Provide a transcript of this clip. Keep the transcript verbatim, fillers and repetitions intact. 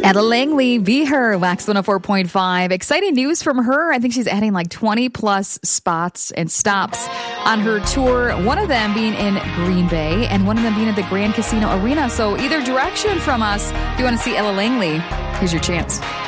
Ella Langley, Be Her, Wax one oh four point five. Exciting news from her. I think she's adding like twenty plus spots and stops on her tour. One of them being in Green Bay and one of them being at the Grand Casino Arena. So either direction from us, if you want to see Ella Langley, here's your chance.